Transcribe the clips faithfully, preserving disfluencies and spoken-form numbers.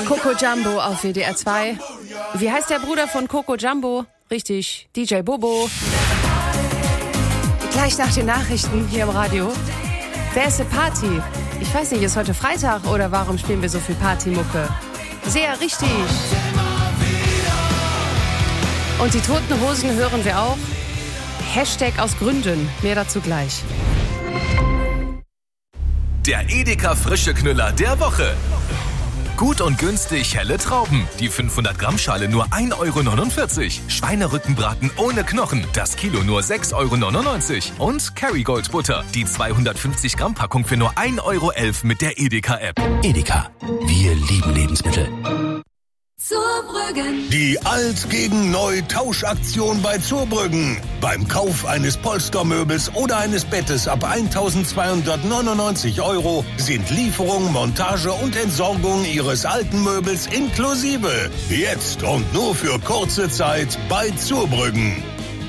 Coco Jumbo auf W D R zwei. Wie heißt der Bruder von Coco Jumbo? Richtig, D J Bobo. Gleich nach den Nachrichten hier im Radio. Wer ist eine Party? Ich weiß nicht, ist heute Freitag oder warum spielen wir so viel Partymucke? Sehr richtig. Und die Toten Hosen hören wir auch. Hashtag aus Gründen. Mehr dazu gleich. Der Edeka Frische Knüller der Woche. Gut und günstig helle Trauben. Die fünfhundert Gramm Schale nur ein Euro neunundvierzig. Schweinerückenbraten ohne Knochen. Das Kilo nur sechs Euro neunundneunzig. Und Kerrygold Butter. Die zweihundertfünfzig Gramm Packung für nur ein Euro elf mit der Edeka App. Edeka. Wir lieben Lebensmittel. Zurbrüggen. Die Alt gegen Neu Tauschaktion bei Zurbrüggen. Beim Kauf eines Polstermöbels oder eines Bettes ab eintausendzweihundertneunundneunzig Euro sind Lieferung, Montage und Entsorgung Ihres alten Möbels inklusive. Jetzt und nur für kurze Zeit bei Zurbrüggen.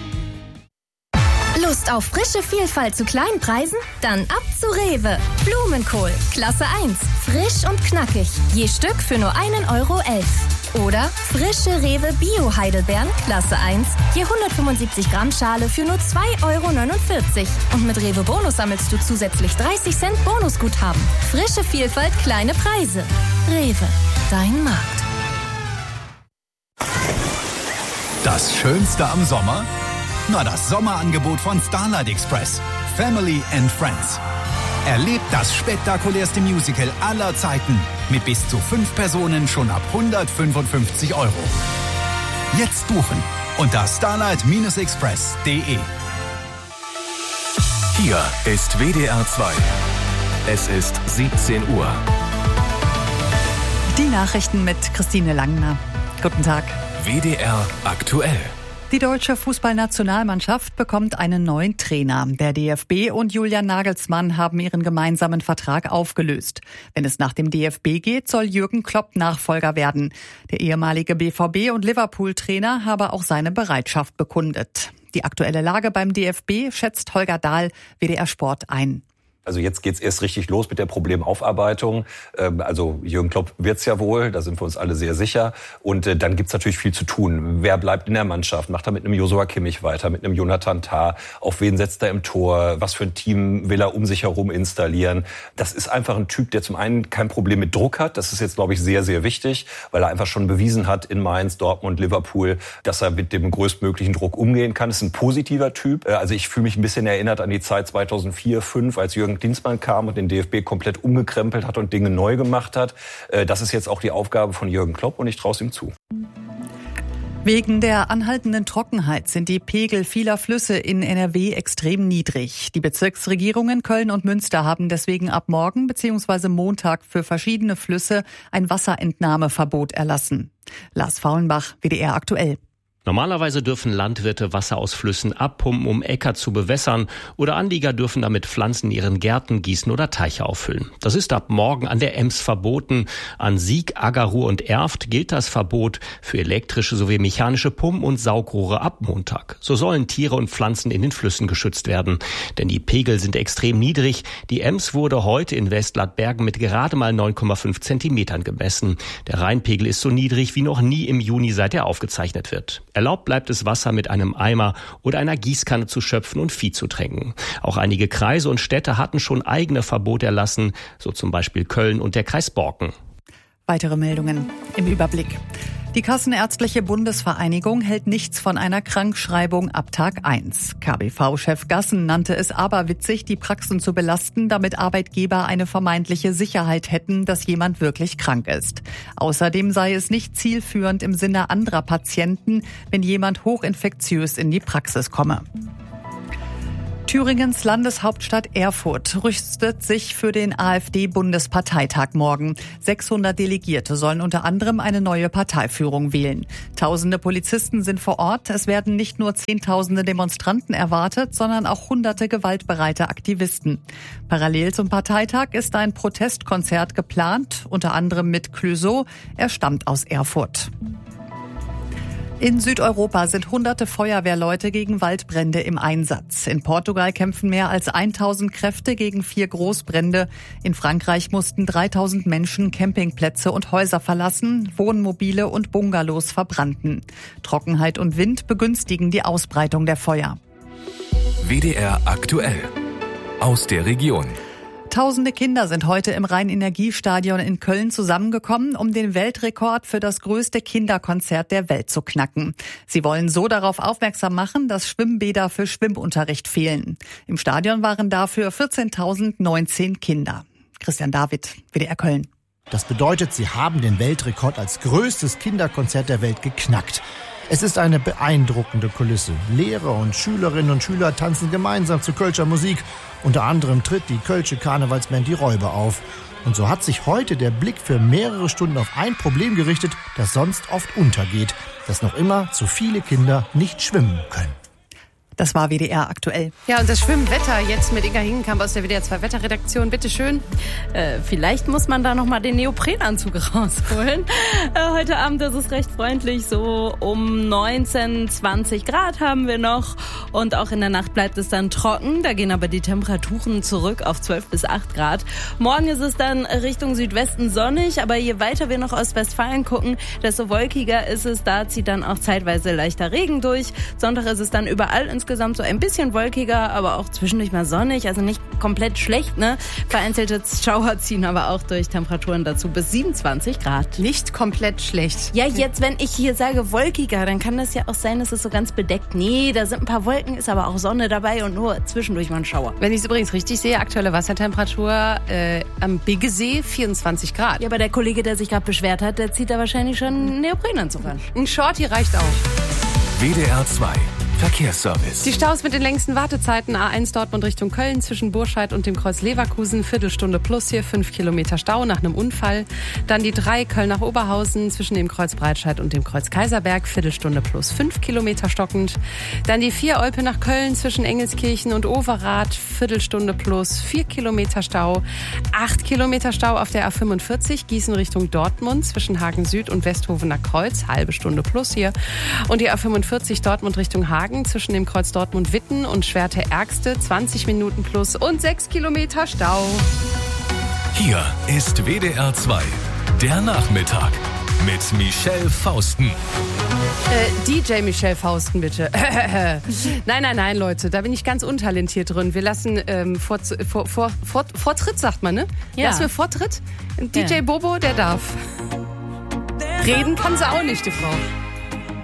Lust auf frische Vielfalt zu kleinen Preisen? Dann ab zu Rewe. Blumenkohl, Klasse eins. Frisch und knackig. Je Stück für nur einen Euro elf. Oder frische Rewe Bio-Heidelbeeren, Klasse eins. Je hundertfünfundsiebzig Gramm Schale für nur zwei Euro neunundvierzig. Und mit Rewe Bonus sammelst du zusätzlich dreißig Cent Bonusguthaben. Frische Vielfalt, kleine Preise. Rewe, dein Markt. Das Schönste am Sommer? Na, das Sommerangebot von Starlight Express. Family and Friends. Erlebt das spektakulärste Musical aller Zeiten mit bis zu fünf Personen schon ab hundertfünfundfünfzig Euro. Jetzt buchen unter starlight express punkt de. Hier ist W D R zwei. Es ist siebzehn Uhr. Die Nachrichten mit Christine Langner. Guten Tag. W D R aktuell. Die deutsche Fußballnationalmannschaft bekommt einen neuen Trainer. Der D F B und Julian Nagelsmann haben ihren gemeinsamen Vertrag aufgelöst. Wenn es nach dem D F B geht, soll Jürgen Klopp Nachfolger werden. Der ehemalige B V B- und Liverpool-Trainer habe auch seine Bereitschaft bekundet. Die aktuelle Lage beim D F B schätzt Holger Dahl, W D R Sport, ein. Also jetzt geht's erst richtig los mit der Problemaufarbeitung. Also Jürgen Klopp wird's ja wohl, da sind wir uns alle sehr sicher. Und dann gibt's natürlich viel zu tun. Wer bleibt in der Mannschaft? Macht er mit einem Joshua Kimmich weiter, mit einem Jonathan Tah? Auf wen setzt er im Tor? Was für ein Team will er um sich herum installieren? Das ist einfach ein Typ, der zum einen kein Problem mit Druck hat. Das ist jetzt, glaube ich, sehr, sehr wichtig, weil er einfach schon bewiesen hat in Mainz, Dortmund, Liverpool, dass er mit dem größtmöglichen Druck umgehen kann. Das ist ein positiver Typ. Also ich fühle mich ein bisschen erinnert an die Zeit zweitausendvier, zweitausendfünf, als Jürgen Klinsmann kam und den D F B komplett umgekrempelt hat und Dinge neu gemacht hat. Das ist jetzt auch die Aufgabe von Jürgen Klopp und ich traue es ihm zu. Wegen der anhaltenden Trockenheit sind die Pegel vieler Flüsse in N R W extrem niedrig. Die Bezirksregierungen Köln und Münster haben deswegen ab morgen bzw. Montag für verschiedene Flüsse ein Wasserentnahmeverbot erlassen. Lars Faulenbach, W D R aktuell. Normalerweise dürfen Landwirte Wasser aus Flüssen abpumpen, um Äcker zu bewässern, oder Anlieger dürfen damit Pflanzen in ihren Gärten gießen oder Teiche auffüllen. Das ist ab morgen an der Ems verboten. An Sieg, Aggerruhr und Erft gilt das Verbot für elektrische sowie mechanische Pumpen und Saugrohre ab Montag. So sollen Tiere und Pflanzen in den Flüssen geschützt werden. Denn die Pegel sind extrem niedrig. Die Ems wurde heute in Westladbergen mit gerade mal neun Komma fünf Zentimetern gemessen. Der Rheinpegel ist so niedrig wie noch nie im Juni, seit er aufgezeichnet wird. Erlaubt bleibt es, Wasser mit einem Eimer oder einer Gießkanne zu schöpfen und Vieh zu tränken. Auch einige Kreise und Städte hatten schon eigene Verbote erlassen, so zum Beispiel Köln und der Kreis Borken. Weitere Meldungen im Überblick. Die Kassenärztliche Bundesvereinigung hält nichts von einer Krankschreibung ab Tag eins. K B V-Chef Gassen nannte es aberwitzig, die Praxen zu belasten, damit Arbeitgeber eine vermeintliche Sicherheit hätten, dass jemand wirklich krank ist. Außerdem sei es nicht zielführend im Sinne anderer Patienten, wenn jemand hochinfektiös in die Praxis komme. Thüringens Landeshauptstadt Erfurt rüstet sich für den AfD-Bundesparteitag morgen. sechshundert Delegierte sollen unter anderem eine neue Parteiführung wählen. Tausende Polizisten sind vor Ort. Es werden nicht nur Zehntausende Demonstranten erwartet, sondern auch hunderte gewaltbereite Aktivisten. Parallel zum Parteitag ist ein Protestkonzert geplant, unter anderem mit Clouseau. Er stammt aus Erfurt. In Südeuropa sind hunderte Feuerwehrleute gegen Waldbrände im Einsatz. In Portugal kämpfen mehr als tausend Kräfte gegen vier Großbrände. In Frankreich mussten dreitausend Menschen Campingplätze und Häuser verlassen. Wohnmobile und Bungalows verbrannten. Trockenheit und Wind begünstigen die Ausbreitung der Feuer. W D R aktuell. Aus der Region. Tausende Kinder sind heute im Rhein-Energiestadion in Köln zusammengekommen, um den Weltrekord für das größte Kinderkonzert der Welt zu knacken. Sie wollen so darauf aufmerksam machen, dass Schwimmbäder für Schwimmunterricht fehlen. Im Stadion waren dafür vierzehntausendneunzehn Kinder. Christian David, W D R Köln. Das bedeutet, sie haben den Weltrekord als größtes Kinderkonzert der Welt geknackt. Es ist eine beeindruckende Kulisse. Lehrer und Schülerinnen und Schüler tanzen gemeinsam zu Kölscher Musik. Unter anderem tritt die Kölsche Karnevalsband Die Räuber auf. Und so hat sich heute der Blick für mehrere Stunden auf ein Problem gerichtet, das sonst oft untergeht. Dass noch immer zu viele Kinder nicht schwimmen können. Das war W D R aktuell. Ja, und das Schwimmwetter jetzt mit Inga Hingenkamp aus der W D R zwei Wetterredaktion. Bitte schön. Äh, vielleicht muss man da noch mal den Neoprenanzug rausholen. Äh, heute Abend ist es recht freundlich. So um neunzehn, zwanzig Grad haben wir noch. Und auch in der Nacht bleibt es dann trocken. Da gehen aber die Temperaturen zurück auf zwölf bis acht Grad. Morgen ist es dann Richtung Südwesten sonnig. Aber je weiter wir noch aus Westfalen gucken, desto wolkiger ist es. Da zieht dann auch zeitweise leichter Regen durch. Sonntag ist es dann überall insgesamt Insgesamt so ein bisschen wolkiger, aber auch zwischendurch mal sonnig, also nicht komplett schlecht, ne? Vereinzelte Schauer ziehen aber auch durch, Temperaturen dazu bis siebenundzwanzig Grad. Nicht komplett schlecht. Ja, jetzt, wenn ich hier sage wolkiger, dann kann das ja auch sein, dass es so ganz bedeckt. Nee, da sind ein paar Wolken, ist aber auch Sonne dabei und nur zwischendurch mal ein Schauer. Wenn ich es übrigens richtig sehe, aktuelle Wassertemperatur äh, am Biggesee vierundzwanzig Grad. Ja, aber der Kollege, der sich gerade beschwert hat, der zieht da wahrscheinlich schon einen Neoprenanzug an. Ein Shorty reicht auch. W D R zwei Verkehrsservice. Die Staus mit den längsten Wartezeiten. A eins Dortmund Richtung Köln zwischen Burscheid und dem Kreuz Leverkusen. Viertelstunde plus hier, fünf Kilometer Stau nach einem Unfall. Dann die drei Köln nach Oberhausen zwischen dem Kreuz Breitscheid und dem Kreuz Kaiserberg. Viertelstunde plus, fünf Kilometer stockend. Dann die vier Olpe nach Köln zwischen Engelskirchen und Overath. Viertelstunde plus, vier Kilometer Stau. Acht Kilometer Stau auf der A fünfundvierzig. Gießen Richtung Dortmund zwischen Hagen Süd und Westhovener Kreuz. Halbe Stunde plus hier. Und die A fünfundvierzig Dortmund Richtung Hagen zwischen dem Kreuz Dortmund-Witten und Schwerte-Ärgste, zwanzig Minuten plus und sechs Kilometer Stau. Hier ist W D R zwei, der Nachmittag mit Michelle Fausten. Äh, D J Michelle Fausten, bitte. Nein, nein, nein, Leute, da bin ich ganz untalentiert drin. Wir lassen ähm, vor, vor, vor, vor, Vortritt, sagt man, ne? Ja. Lassen wir Vortritt. D J Ja. Bobo, der darf. Reden kann sie auch nicht, die Frau.